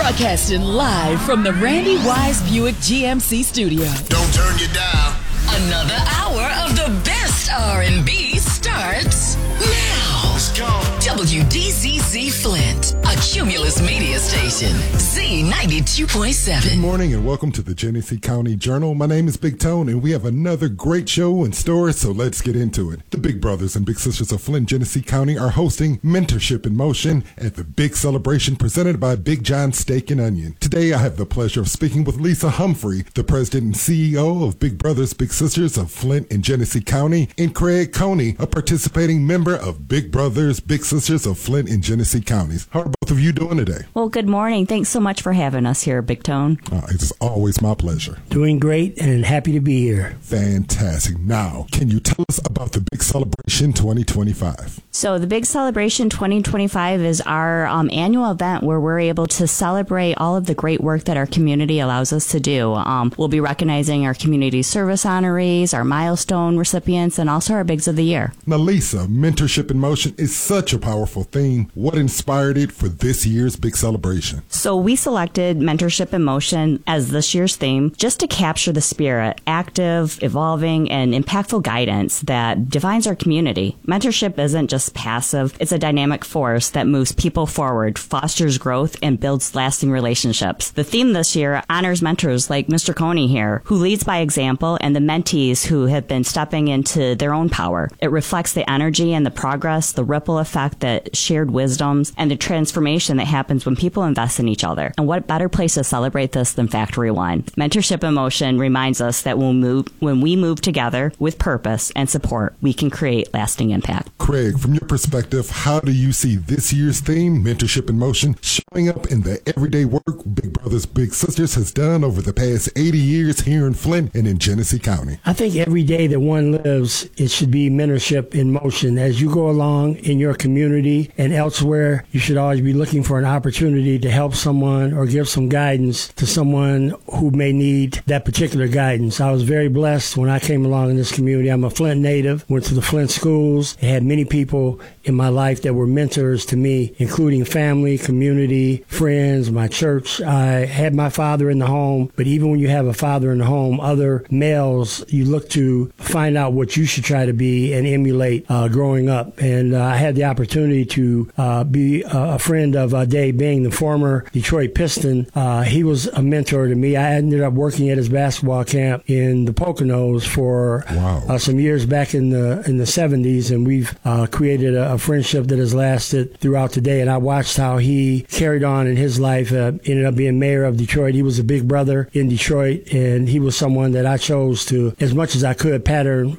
Broadcasting live from the Randy Wise Buick GMC studio. Don't turn your dial. Another hour of the best R&B starts now. Let's go. WDZZ Flint, a Cumulus media station. Z92.7. Good morning and welcome to the Genesee County Journal. My name is Big Tone and we have another great show in store, so let's get into it. The Big Brothers and Big Sisters of Flint, Genesee County are hosting Mentorship in Motion at the big celebration presented by Big John Steak and Onion. Today I have the pleasure of speaking with Lisa Humphrey, the president and CEO of Big Brothers Big Sisters of Flint and Genesee County, and Craig Coney, a participating member of Big Brothers Big Sisters of Flint and Genesee Counties. How are both of you doing today? Well, good morning. Thanks so much for having us here, Big Tone. It's always my pleasure. Doing great and happy to be here. Fantastic. Now, can you tell us about the Big Celebration 2025? So the Big Celebration 2025 is our annual event where we're able to celebrate all of the great work that our community allows us to do. We'll be recognizing our community service honorees, our milestone recipients, and also our Bigs of the Year. Now, Lisa, Mentorship in Motion is such a powerful theme. What inspired it for this year's Big Celebration? So we selected Mentorship in Motion as this year's theme just to capture the spirit, active, evolving, and impactful guidance that defines our community. Mentorship isn't just passive. It's a dynamic force that moves people forward, fosters growth, and builds lasting relationships. The theme this year honors mentors like Mr. Coney here, who leads by example, and the mentees who have been stepping into their own power. It reflects the energy and the progress, the ripple effect, that shared wisdoms, and the transformation that happens when people invest in each other. And what better place to celebrate this than Factory One? Mentorship in Motion reminds us that when we move together with purpose and support, we can create lasting impact. Craig, from your perspective, how do you see this year's theme, Mentorship in Motion, showing up in the everyday work Big Brothers Big Sisters has done over the past 80 years here in Flint and in Genesee County? I think every day that one lives, it should be mentorship in motion. As you go along in your community and elsewhere, you should always be looking for an opportunity to help someone or give some guidance to someone who may need that particular guidance. I was very blessed when I came along in this community. I'm a Flint native, went to the Flint schools. I had many people in my life that were mentors to me, including family, community, friends, my church. I had my father in the home, but even when you have a father in the home, other males, you look to find out what you should try to be and emulate growing up. And I had the opportunity to be a friend of Dave Bing, the former Detroit Piston. He was a mentor to me. I ended up working at his basketball camp in the Poconos for some years back in the 70s, and we've created a friendship that has lasted throughout today. And I watched how he carried on in his life, ended up being mayor of Detroit. He was a big brother in Detroit, and he was someone that I chose to, as much as I could, pattern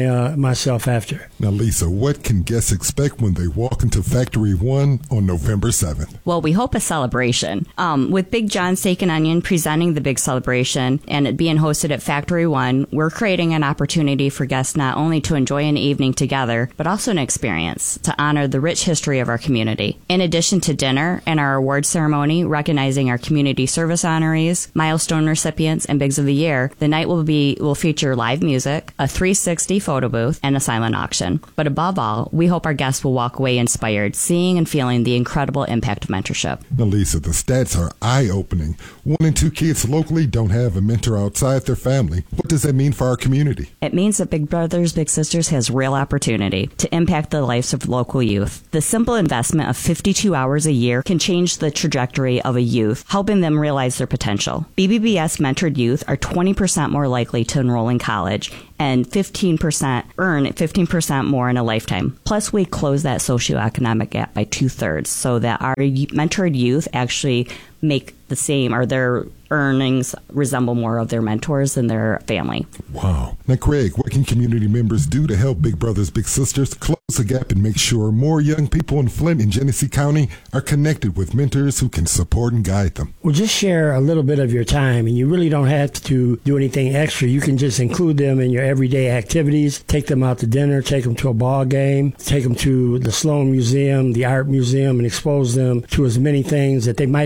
myself after. Now, Lisa, what can guests expect when they walk into Factory One on November 7th? Well, we hope a celebration. With Big John Steak and Onion presenting the big celebration and it being hosted at Factory One, we're creating an opportunity for guests not only to enjoy an evening together, but also an experience to honor the rich history of our community. In addition to dinner and our award ceremony recognizing our community service honorees, milestone recipients, and Bigs of the Year, the night will feature live music, a 360 photo booth, and a silent auction. But above all, we hope our guests will walk away inspired, seeing and feeling the incredible impact of mentorship. Now, Lisa, the stats are eye-opening. 1 in 2 kids locally don't have a mentor outside their family. What does that mean for our community? It means that Big Brothers Big Sisters has real opportunity to impact the lives of local youth. The simple investment of 52 hours a year can change the trajectory of a youth, helping them realize their potential. BBBS mentored youth are 20% more likely to enroll in college and 15% earn 15% more in a lifetime. Plus, we close that socioeconomic gap by 2/3 so that our mentored youth actually make the same, or their earnings resemble more of their mentors than their family. Wow. Now, Craig, what can community members do to help Big Brothers Big Sisters close the gap and make sure more young people in Flint and Genesee County are connected with mentors who can support and guide them? Well, just share a little bit of your time, and you really don't have to do anything extra. You can just include them in your everyday activities, take them out to dinner, take them to a ball game, take them to the Sloan Museum, the Art Museum, and expose them to as many things that they might not be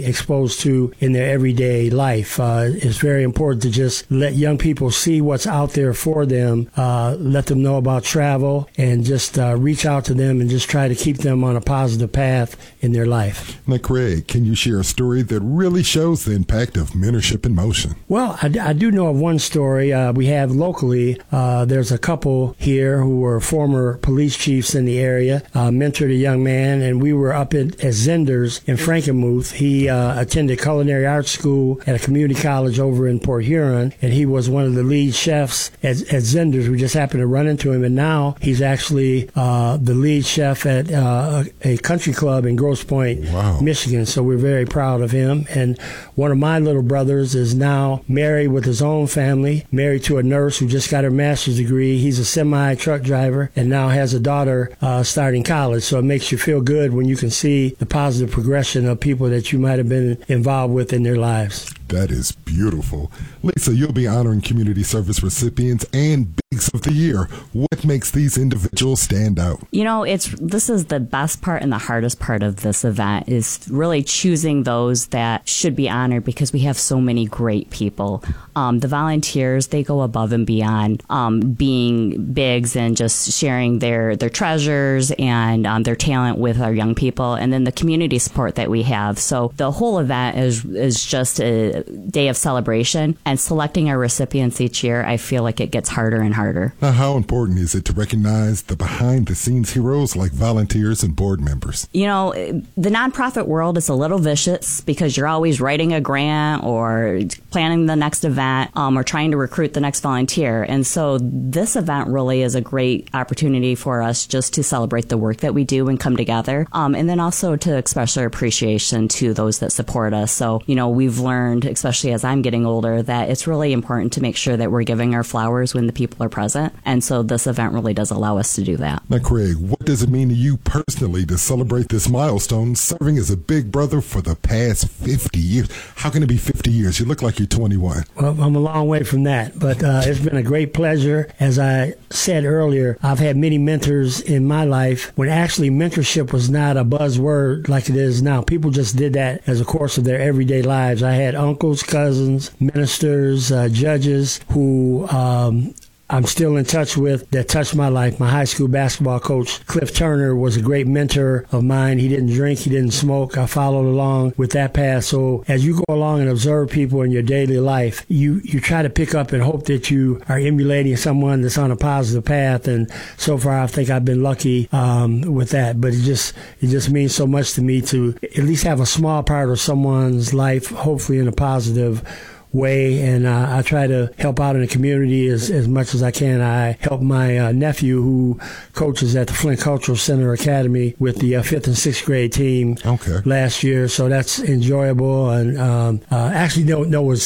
be exposed to in their everyday life. It's very important to just let young people see what's out there for them, let them know about travel, and just reach out to them and just try to keep them on a positive path in their life. Now, Craig, can you share a story that really shows the impact of mentorship in motion? Well, I do know of one story we have locally. There's a couple here who were former police chiefs in the area, mentored a young man, and we were up at Zenders in Frankenmuth. He attended culinary arts school at a community college over in Port Huron, and he was one of the lead chefs at Zenders. We just happened to run into him, and now he's actually the lead chef at a country club in Grosse Pointe, Michigan. So we're very proud of him. And one of my little brothers is now married with his own family, married to a nurse who just got her master's degree. He's a semi-truck driver and now has a daughter starting college. So it makes you feel good when you can see the positive progression of people that you might have been involved with in their lives. That is beautiful. Lisa, you'll be honoring community service recipients and Bigs of the Year. What makes these individuals stand out? You know, this is the best part and the hardest part of this event is really choosing those that should be honored because we have so many great people. The volunteers, they go above and beyond being bigs and just sharing their treasures and their talent with our young people, and then the community support that we have. So the whole event is just a day of celebration, and selecting our recipients each year, I feel like it gets harder and harder. Now, how important is it to recognize the behind-the-scenes heroes like volunteers and board members? You know, the nonprofit world is a little vicious because you're always writing a grant or planning the next event or trying to recruit the next volunteer. And so this event really is a great opportunity for us just to celebrate the work that we do and come together, and then also to express our appreciation to those that support us. So, you know, we've learned, especially as I'm getting older, that it's really important to make sure that we're giving our flowers when the people are present. And so this event really does allow us to do that. Now, Craig, what does it mean to you personally to celebrate this milestone, serving as a big brother for the past 50 years? How can it be 50 years? You look like you're 21. Well, I'm a long way from that, but it's been a great pleasure. As I said earlier, I've had many mentors in my life when actually mentorship was not a buzzword like it is now. People just did that as a course of their everyday lives. I had uncles, cousins, ministers, judges who I'm still in touch with that touched my life. My high school basketball coach, Cliff Turner, was a great mentor of mine. He didn't drink, he didn't smoke. I followed along with that path. So as you go along and observe people in your daily life, you try to pick up and hope that you are emulating someone that's on a positive path. And so far, I think I've been lucky with that. But it just means so much to me to at least have a small part of someone's life, hopefully in a positive way, and I try to help out in the community as much as I can. I help my nephew, who coaches at the Flint Cultural Center Academy, with the 5th and 6th grade team last year, so that's enjoyable. And actually, no, it was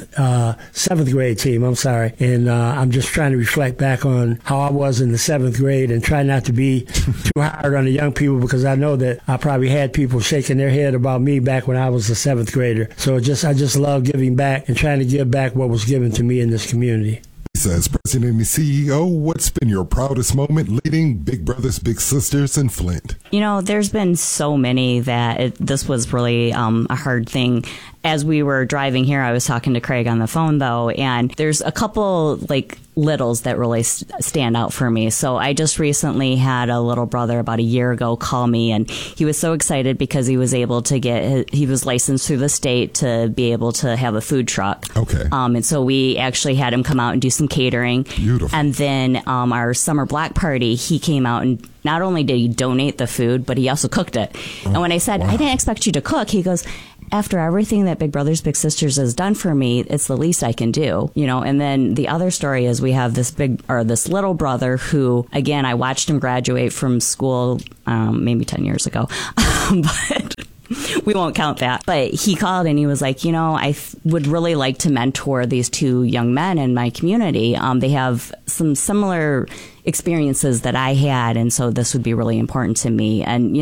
7th grade team, I'm sorry. And I'm just trying to reflect back on how I was in the 7th grade and try not to be too hard on the young people, because I know that I probably had people shaking their head about me back when I was a 7th grader. So I just love giving back and trying to give back what was given to me in this community. As president and CEO, what's been your proudest moment leading Big Brothers Big Sisters in Flint? You know, there's been so many that this was really a hard thing. As we were driving here, I was talking to Craig on the phone, though, and there's a couple, littles that really stand out for me. So I just recently had a little brother about a year ago call me, and he was so excited because he was able to he was licensed through the state to be able to have a food truck. Okay. And so we actually had him come out and do some catering. Beautiful. And then our summer block party, he came out and not only did he donate the food, but he also cooked it. And when I said, I didn't expect you to cook, he goes, after everything that Big Brothers Big Sisters has done for me, it's the least I can do, you know. And then the other story is we have this little brother who, again, I watched him graduate from school maybe 10 years ago, but we won't count that. But he called and he was like, you know, I would really like to mentor these two young men in my community. They have some similar experiences that I had, and so this would be really important to me. And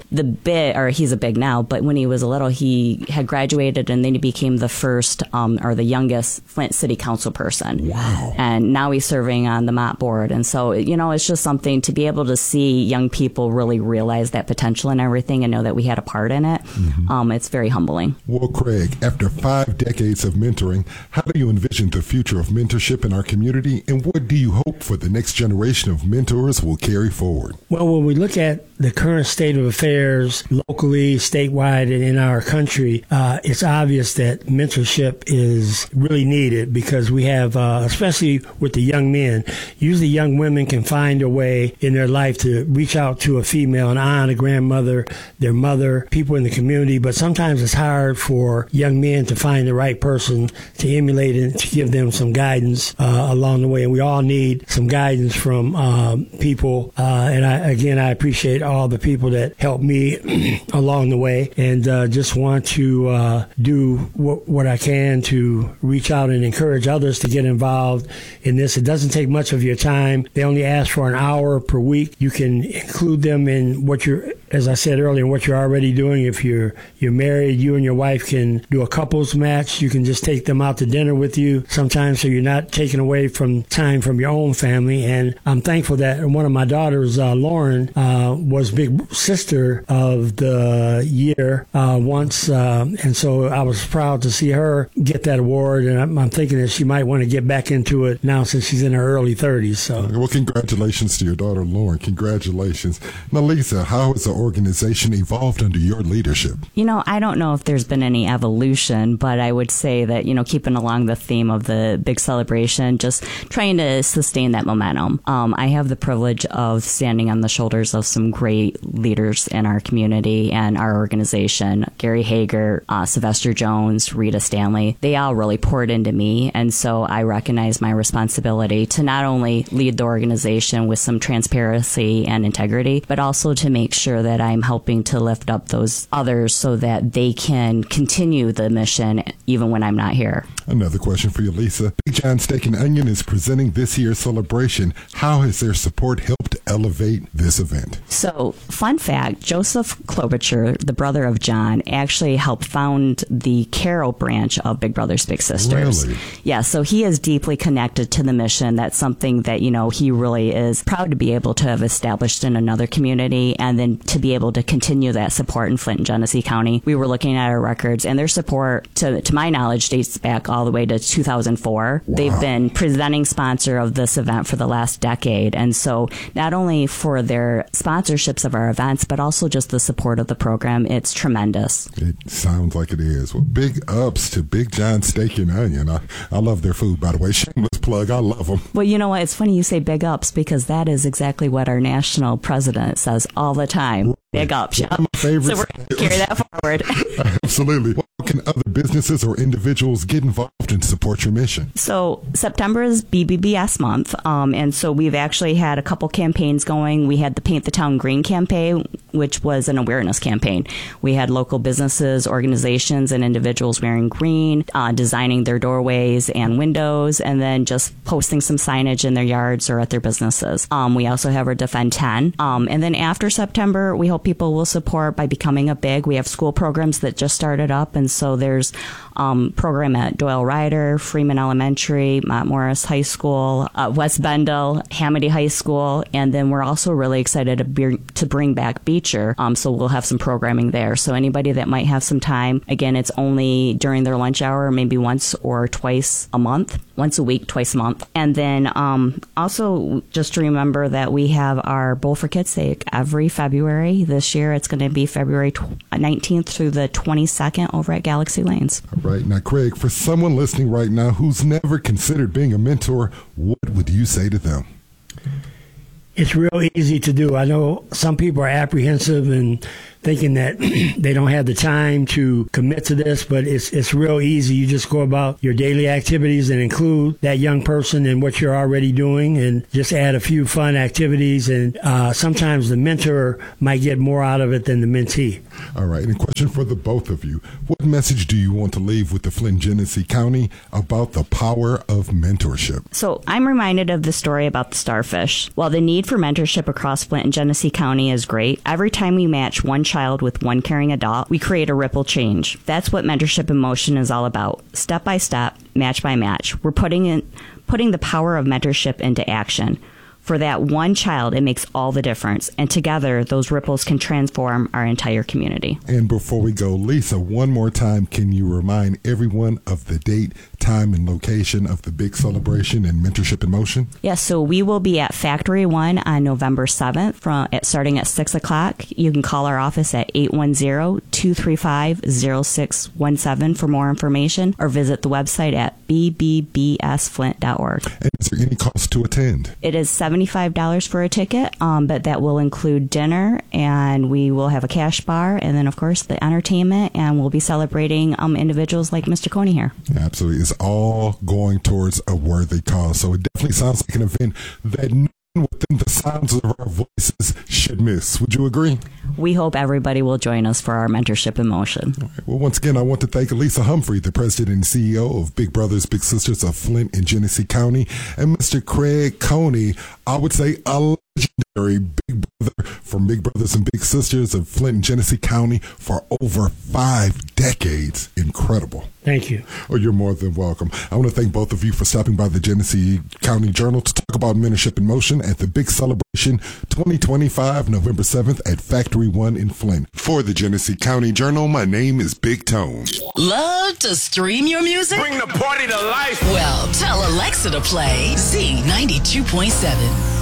he's a big now, but when he was a little, he had graduated, and then he became the first or the youngest Flint City Council person. Wow! And now he's serving on the Mott board, and so it's just something to be able to see young people really realize that potential and everything, and know that we had a part in it. It's very humbling. Well, Craig, after 5 decades of mentoring, how do you envision the future of mentorship in our community, and what do you hope for the next generation of mentors will carry forward? Well, when we look at the current state of affairs locally, statewide, and in our country, it's obvious that mentorship is really needed because we have, especially with the young men, usually young women can find a way in their life to reach out to a female, an aunt, a grandmother, their mother, people in the community, but sometimes it's hard for young men to find the right person to emulate and to give them some guidance along the way. And we all need some guidance from people. And I appreciate all the people that helped me along the way, and just want to do what I can to reach out and encourage others to get involved in this. It doesn't take much of your time. They only ask for an hour per week. You can include them in what you're, as I said earlier, what you're already doing. If you're married, you and your wife can do a couples match. You can just take them out to dinner with you sometimes, so you're not taking away from time from your own family. And I'm thankful that one of my daughters, Lauren, was big sister of the year once, and so I was proud to see her get that award. And I'm thinking that she might want to get back into it now since she's in her early 30s. So, well, congratulations to your daughter, Lauren. Congratulations. Now, Lisa, how has the organization evolved under your leadership? I don't know if there's been any evolution, but I would say that, keeping along the theme of the big celebration, just trying to sustain that momentum. I have the privilege of standing on the shoulders of some great leaders in our community and our organization. Gary Hager, Sylvester Jones, Rita Stanley, they all really poured into me. And so I recognize my responsibility to not only lead the organization with some transparency and integrity, but also to make sure that I'm helping to lift up those others so that they can continue the mission even when I'm not here. Another question for you, Lisa. Big John Steak and Onion is presenting this year's celebration. How has their support helped elevate this event? So, fun fact, Joseph Klobuchar, the brother of John, actually helped found the Carroll branch of Big Brothers Big Sisters. Really? Yeah, so he is deeply connected to the mission. That's something that, he really is proud to be able to have established in another community, and then to be able to continue that support in Flint and Genesee County. We were looking at our records, and their support, to my knowledge, dates back all the way to 2004. Wow. They've been presenting sponsor of this event for the last decade, and so not only for their sponsorships of our events, but also just the support of the program, it's tremendous. It sounds like it is. Well, big ups to Big John Steak and Onion. I love their food, by the way. Shameless plug. I love them. Well, you know what? It's funny you say big ups, because that is exactly what our national president says all the time. Big ups. Yeah. My favorite. So we're going to carry that forward. Absolutely. How can other businesses or individuals get involved and support your mission? So September is BBBS month, and so we've actually had a couple campaigns going. We had the Paint the Town Green campaign, which was an awareness campaign. We had local businesses, organizations, and individuals wearing green, designing their doorways and windows, and then just posting some signage in their yards or at their businesses. We also have our Defend 10. And then after September, we hope people will support by becoming a big. We have school programs that just started up, and so there's program at Doyle Ryder, Freeman Elementary, Mott Morris High School, West Bendel, Hamady High School, and then we're also really excited to bring back Beecher, so we'll have some programming there. So anybody that might have some time, again, it's only during their lunch hour, maybe once or twice a month, once a week, twice a month. And then also just to remember that we have our Bowl for Kids Day every February. This year it's going to be February 19th through the 22nd over at Galaxy Lanes. Right. Now, Craig, for someone listening right now who's never considered being a mentor, what would you say to them? It's real easy to do. I know some people are apprehensive and thinking that they don't have the time to commit to this, but it's real easy. You just go about your daily activities and include that young person in what you're already doing, and just add a few fun activities. And sometimes the mentor might get more out of it than the mentee. All right. And a question for the both of you. What message do you want to leave with the Flint-Genesee County about the power of mentorship? So I'm reminded of the story about the starfish. While the need for mentorship across Flint and Genesee County is great, every time we match one child with one caring adult, we create a ripple change. That's what Mentorship in Motion is all about. Step by step, match by match. We're putting the power of mentorship into action. For that one child, it makes all the difference. And together, those ripples can transform our entire community. And before we go, Lisa, one more time, can you remind everyone of the date, time, and location of the big celebration and Mentorship in Motion? Yes, so we will be at Factory 1 on November 7th, starting at 6 o'clock. You can call our office at 810-235-0617 for more information, or visit the website at bbbsflint.org. And is there any cost to attend? It is $75 for a ticket, but that will include dinner, and we will have a cash bar, and then, of course, the entertainment, and we'll be celebrating individuals like Mr. Coney here. Absolutely. It's all going towards a worthy cause. So it definitely sounds like an event that no one within the sounds of our voices should miss. Would you agree? We hope everybody will join us for our Mentorship in Motion. All right. Well, once again, I want to thank Lisa Humphrey, the president and CEO of Big Brothers Big Sisters of Flint and Genesee County, and Mr. Craig Coney, I would say a legendary big brother from Big Brothers and Big Sisters of Flint and Genesee County for over 5 decades. Incredible. Thank you. Oh, you're more than welcome. I want to thank both of you for stopping by the Genesee County Journal to talk about Mentorship in Motion at the Big Celebration 2025, November 7th at Factory 1 in Flint. For the Genesee County Journal, my name is Big Tone. Love to stream your music? Bring the party to life. Well, tell Alexa to play Z92.7.